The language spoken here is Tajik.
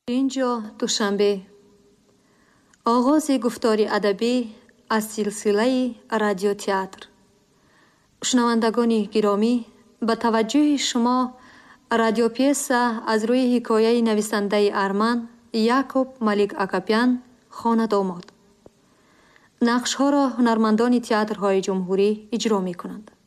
инҷо душанбе. оғози гуфтори адабӣ аз силсилаи радиотеатр. шунавандагони гиромӣ, ба таваҷҷӯҳи шумо радиопиеса аз рӯи ҳикояи нависандаи арман Якоб Малик Акопян «Хонад омод». нақшҳоро ҳунармандони театрҳои ҷумҳурӣ иҷро мекунанд.